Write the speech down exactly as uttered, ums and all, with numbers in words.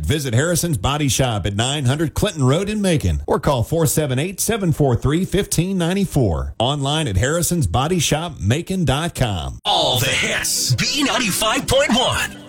visit Harrison's Body Shop at nine hundred Clinton Road in Macon or call four seven eight, seven four three, one five nine four. Online at harrisons body shop macon dot com. All the hits. B ninety-five point one.